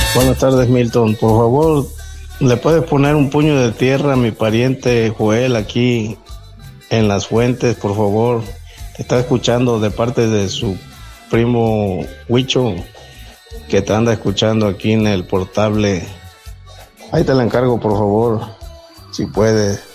Buenas tardes, Milton. Por favor, ¿le puedes poner un puño de tierra a mi pariente Joel aquí en Las Fuentes, por favor? Te está escuchando de parte de su primo Huicho, que te anda escuchando aquí en el portable. Ahí te la encargo, por favor, si puedes.